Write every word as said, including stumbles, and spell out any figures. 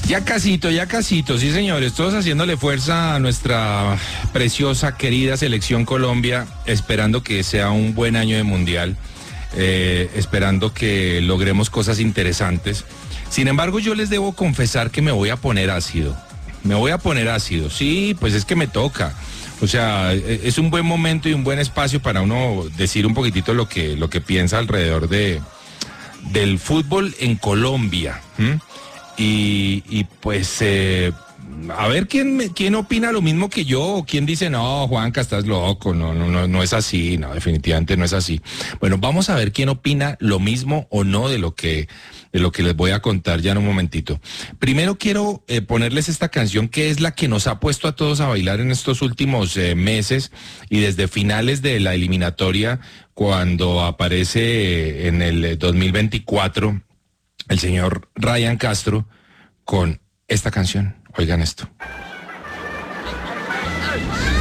Ya casito, ya casito, sí señores, todos haciéndole fuerza a nuestra preciosa, querida selección Colombia, esperando que sea un buen año de mundial, eh, esperando que logremos cosas interesantes. Sin embargo, yo les debo confesar que me voy a poner ácido, me voy a poner ácido, sí, pues es que me toca. O sea, es un buen momento y un buen espacio para uno decir un poquitito lo que, lo que piensa alrededor de, del fútbol en Colombia. ¿m? Y, y pues, eh, a ver quién, me- quién opina lo mismo que yo, o quién dice, no, Juanca, estás loco, no, no, no, no es así, no, definitivamente no es así. Bueno, vamos a ver quién opina lo mismo o no de lo que, de lo que les voy a contar ya en un momentito. Primero quiero eh, ponerles esta canción que es la que nos ha puesto a todos a bailar en estos últimos eh, meses y desde finales de la eliminatoria, cuando aparece eh, en el eh, dos mil veinticuatro el señor Ryan Castro con esta canción. Oigan esto.